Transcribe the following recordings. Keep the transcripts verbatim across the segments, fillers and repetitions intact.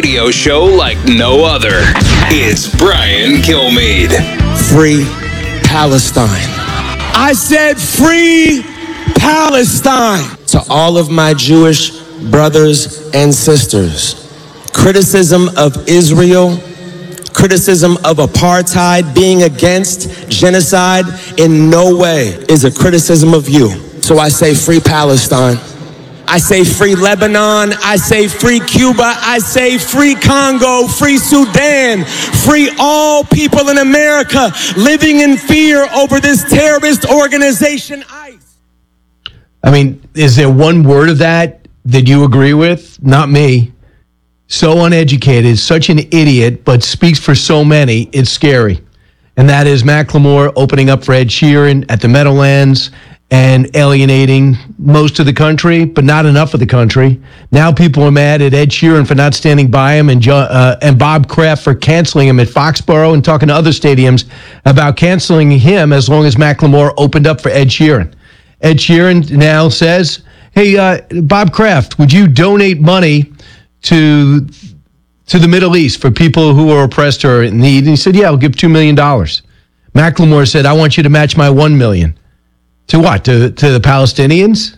radio show like no other. It's Brian Kilmeade. Free Palestine. I said free Palestine. To all of my Jewish brothers and sisters, criticism of Israel, criticism of apartheid, being against genocide in no way is a criticism of you. So I say free Palestine. I say free Lebanon. I say free Cuba. I say free Congo, free Sudan, free all people in America living in fear over this terrorist organization, ICE. I mean, is there one word of that that you agree with? Not me. So uneducated, such an idiot, but speaks for so many, it's scary. And that is Macklemore opening up for Ed Sheeran at the Meadowlands and alienating most of the country, but not enough of the country. Now people are mad at Ed Sheeran for not standing by him, and uh, and Bob Kraft for canceling him at Foxborough, and talking to other stadiums about canceling him as long as Macklemore opened up for Ed Sheeran. Ed Sheeran now says, hey, uh, Bob Kraft, would you donate money to to the Middle East for people who are oppressed or in need? And he said, yeah, I'll give two million dollars. Macklemore said, I want you to match my one million dollars. To what? To, to the Palestinians?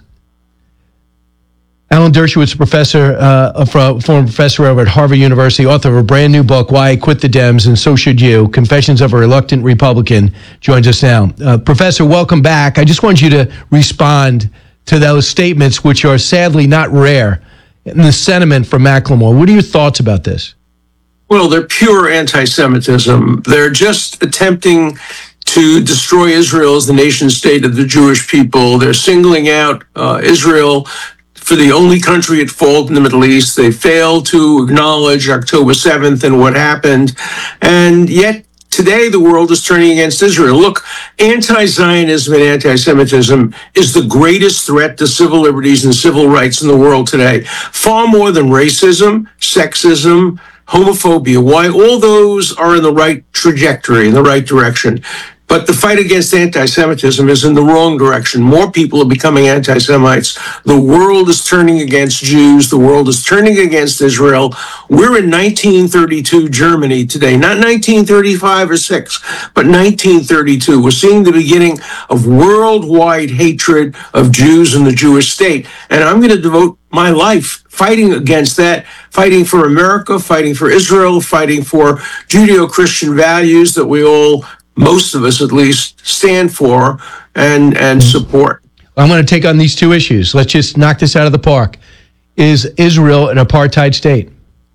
Alan Dershowitz, professor, uh, a former professor over at Harvard University, author of a brand new book, Why I Quit the Dems and So Should You, Confessions of a Reluctant Republican, joins us now. Uh, Professor, welcome back. I just want you to respond to those statements, which are sadly not rare, in the sentiment from Macklemore. What are your thoughts about this? Well, they're pure anti-Semitism. They're just attempting to destroy Israel as the nation state of the Jewish people. They're singling out uh, Israel for the only country at fault in the Middle East. They fail to acknowledge October seventh and what happened. And yet today the world is turning against Israel. Look, anti-Zionism and anti-Semitism is the greatest threat to civil liberties and civil rights in the world today. Far more than racism, sexism, homophobia. Why? All those are in the right trajectory, in the right direction. But the fight against anti-Semitism is in the wrong direction. More people are becoming anti-Semites. The world is turning against Jews. The world is turning against Israel. We're in nineteen thirty-two Germany today, not nineteen thirty-five or six, but nineteen thirty-two. We're seeing the beginning of worldwide hatred of Jews and the Jewish state. And I'm going to devote my life fighting against that, fighting for America, fighting for Israel, fighting for Judeo-Christian values that we all, most of us at least, stand for and, and support. I'm going to take on these two issues. Let's just knock this out of the park. Is Israel an apartheid state?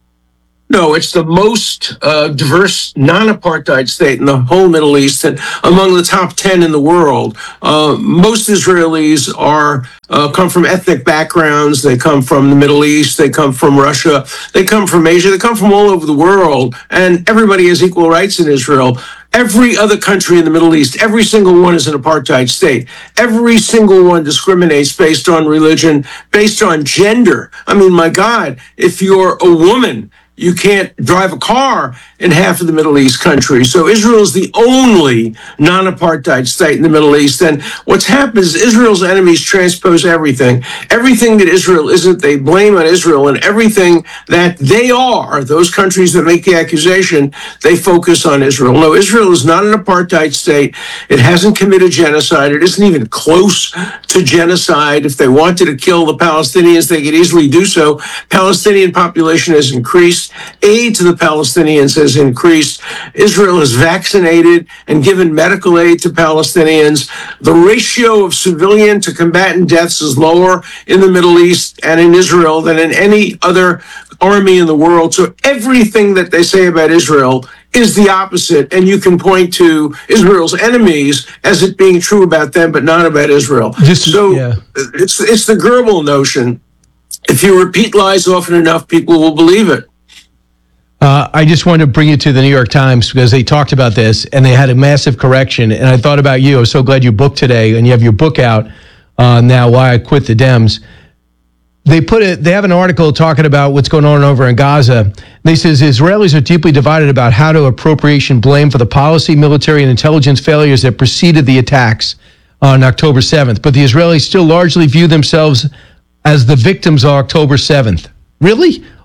No, it's the most uh, diverse non-apartheid state in the whole Middle East and among the top ten in the world. Uh, most Israelis are uh, come from ethnic backgrounds. They come from the Middle East. They come from Russia. They come from Asia. They come from all over the world. And everybody has equal rights in Israel. Every other country in the Middle East, every single one is an apartheid state. Every single one discriminates based on religion, based on gender. I mean, my God, if you're a woman, you can't drive a car in half of the Middle East countries. So Israel is the only non-apartheid state in the Middle East. And what's happened is Israel's enemies transpose everything. Everything that Israel isn't, they blame on Israel. And everything that they are, those countries that make the accusation, they focus on Israel. No, Israel is not an apartheid state. It hasn't committed genocide. It isn't even close to genocide. If they wanted to kill the Palestinians, they could easily do so. Palestinian population has increased. Aid to the Palestinians has increased. Israel has vaccinated and given medical aid to Palestinians. The ratio of civilian to combatant deaths is lower in the Middle East and in Israel than in any other army in the world. So everything that they say about Israel is the opposite, and you can point to Israel's enemies as it being true about them, but not about Israel. Just, so yeah. it's it's the Goebbels notion. If you repeat lies often enough, people will believe it. Uh, I just wanted to bring you to the New York Times because they talked about this and they had a massive correction. And I thought about you. I was so glad you booked today and you have your book out uh, now, Why I Quit the Dems. They put it. They have an article talking about what's going on over in Gaza. They says Israelis are deeply divided about how to appropriation blame for the policy, military, and intelligence failures that preceded the attacks on October seventh. But the Israelis still largely view themselves as the victims of October seventh. Really?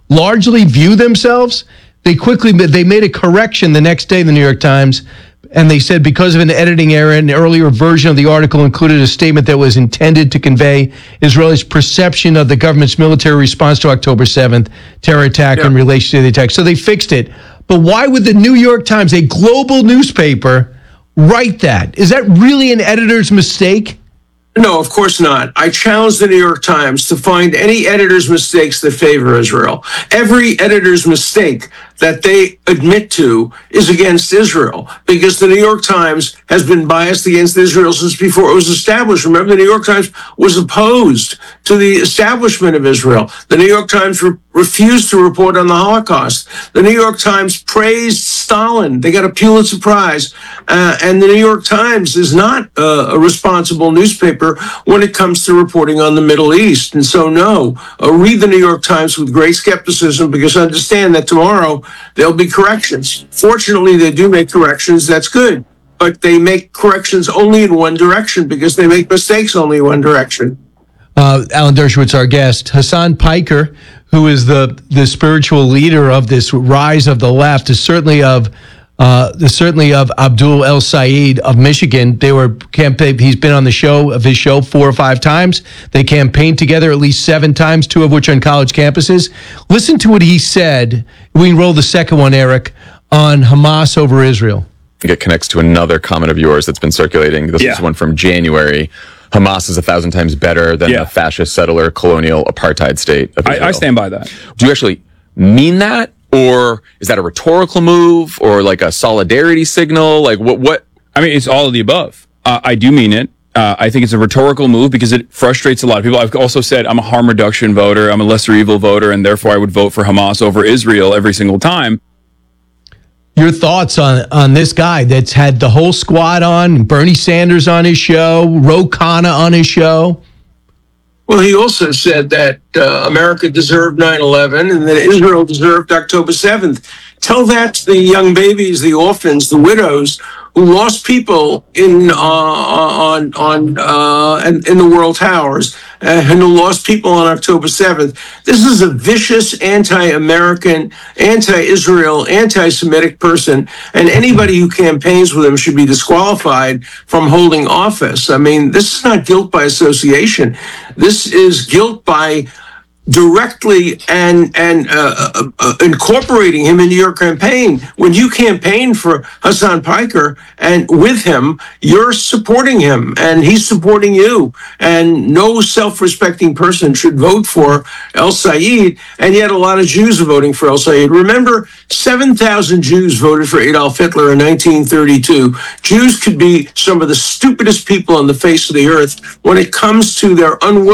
largely view themselves. They quickly they made a correction the next day in the New York Times, and they said because of an editing error, an earlier version of the article included a statement that was intended to convey Israel's perception of the government's military response to October seventh terror attack Yeah. in relation to the attack. So they fixed it. But why would the New York Times, a global newspaper, write that? Is that really an editor's mistake? No, of course not. I challenge the New York Times to find any editor's mistakes that favor Israel. Every editor's mistake that they admit to is against Israel, because the New York Times has been biased against Israel since before it was established. Remember, the New York Times was opposed to the establishment of Israel. The New York Times re- refused to report on the Holocaust. The New York Times praised Stalin. They got a Pulitzer Prize. Uh, and the New York Times is not uh, a responsible newspaper when it comes to reporting on the Middle East. And so, no, uh, read the New York Times with great skepticism, because understand that tomorrow there'll be corrections. Fortunately, they do make corrections. That's good. But they make corrections only in one direction, because they make mistakes only in one direction. Uh, Alan Dershowitz, our guest. Hassan Piker, who is the, the spiritual leader of this rise of the left, is certainly of uh, is certainly of Abdul El Sayed of Michigan. They were campaign. He's been on the show of his show four or five times. They campaigned together at least seven times, two of which on college campuses. Listen to what he said. We can roll the second one, Eric, on Hamas over Israel. I think it connects to another comment of yours that's been circulating. This Yeah. is one from January. Hamas is a thousand times better than Yeah. the fascist settler colonial apartheid state of Israel. I, I stand by that. Do you actually mean that? Or is that a rhetorical move or like a solidarity signal? Like what, what? I mean, it's all of the above. Uh, I do mean it. Uh, I think it's a rhetorical move because it frustrates a lot of people. I've also said I'm a harm reduction voter. I'm a lesser evil voter, and therefore I would vote for Hamas over Israel every single time. Your thoughts on, on this guy that's had the whole squad on, Bernie Sanders on his show, Ro Khanna on his show? Well, he also said that uh, America deserved nine eleven and that Israel deserved October seventh. Tell that to the young babies, the orphans, the widows who lost people in uh, on on uh, in, in the World Towers uh, and who lost people on October seventh. This is a vicious anti-American, anti-Israel, anti-Semitic person, and anybody who campaigns with him should be disqualified from holding office. I mean, this is not guilt by association. This is guilt by directly and and uh, uh, uh, incorporating him into your campaign. When you campaign for Hassan Piker and with him, you're supporting him and he's supporting you. And no self-respecting person should vote for El Sayed. And yet a lot of Jews are voting for El Sayed. Remember, seven thousand Jews voted for Adolf Hitler in nineteen thirty-two. Jews could be some of the stupidest people on the face of the earth when it comes to their unwillingness